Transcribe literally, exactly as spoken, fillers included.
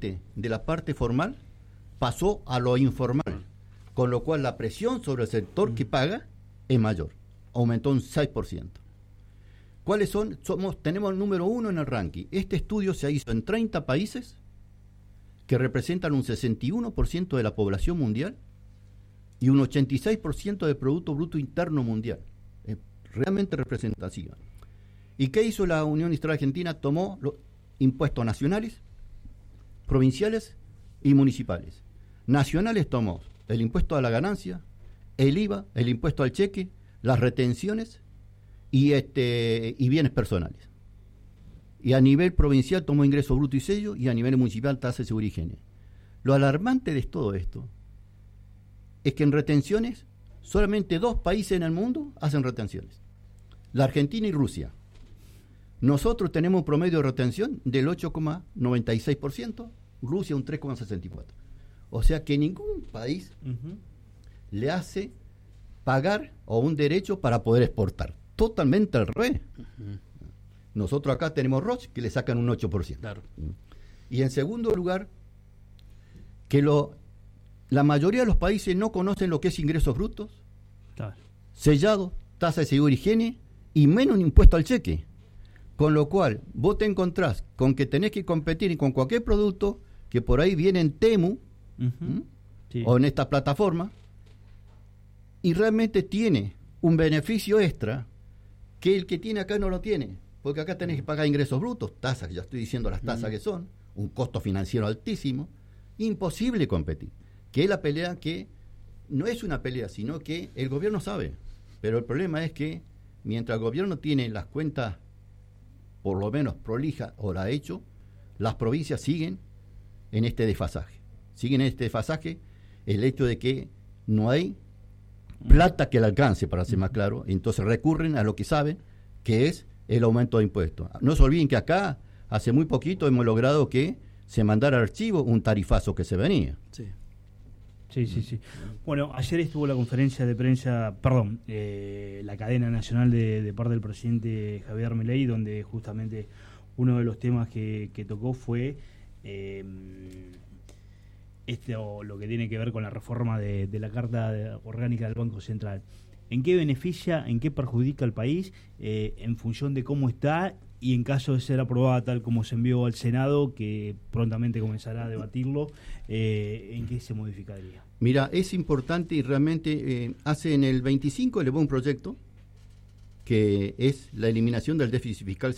solamente de la parte formal pasó a lo informal, con lo cual la presión sobre el sector que paga es mayor, aumentó un seis por ciento. ¿Cuáles son? Somos, tenemos el número uno en el ranking. Este estudio se hizo en treinta países que representan un sesenta y uno por ciento de la población mundial y un ochenta y seis por ciento del Producto Bruto Interno Mundial. Es realmente representativa. ¿Y qué hizo la Unión Industrial Argentina? Tomó los impuestos nacionales, provinciales y municipales. Nacionales tomó el impuesto a la ganancia, el I V A, el impuesto al cheque, las retenciones y este y bienes personales. Y a nivel provincial tomó ingreso bruto y sello, y a nivel municipal tasa de seguridad y higiene. Lo alarmante de todo esto es que en retenciones solamente dos países en el mundo hacen retenciones: la Argentina y Rusia. Nosotros tenemos un promedio de retención del ocho coma noventa y seis por ciento, Rusia un tres coma sesenta y cuatro por ciento. O sea que ningún país uh-huh. le hace pagar o un derecho para poder exportar. Totalmente al revés. Uh-huh. Nosotros acá tenemos Roche que le sacan un ocho por ciento. Claro. Y en segundo lugar, que lo, la mayoría de los países no conocen lo que es ingresos brutos, claro. sellado, tasa de seguridad y higiene, y menos un impuesto al cheque. Con lo cual, vos te encontrás con que tenés que competir con cualquier producto que por ahí viene en Temu, uh-huh. sí. o en esta plataforma, y realmente tiene un beneficio extra que el que tiene acá no lo tiene, porque acá tenés que pagar ingresos brutos, tasas, ya estoy diciendo las tasas uh-huh. que son, un costo financiero altísimo, imposible competir, que es la pelea que no es una pelea, sino que el gobierno sabe, pero el problema es que mientras el gobierno tiene las cuentas por lo menos prolija o la ha hecho, las provincias siguen en este desfasaje. Siguen en este desfasaje el hecho de que no hay plata que le alcance, para ser más claro, entonces recurren a lo que saben, que es el aumento de impuestos. No se olviden que acá, hace muy poquito, hemos logrado que se mandara al archivo un tarifazo que se venía. Sí. Sí, sí, sí. Bueno, ayer estuvo la conferencia de prensa, perdón, eh, la cadena nacional de, de parte del presidente Javier Milei, donde justamente uno de los temas que, que tocó fue eh, este, o lo que tiene que ver con la reforma de, de la Carta de, Orgánica del Banco Central. ¿En qué beneficia, en qué perjudica al país eh, en función de cómo está y en caso de ser aprobada tal como se envió al Senado, que prontamente comenzará a debatirlo, eh, en qué se modificaría? Mira, es importante y realmente eh, hace en el veinticinco elevó un proyecto que es la eliminación del déficit fiscal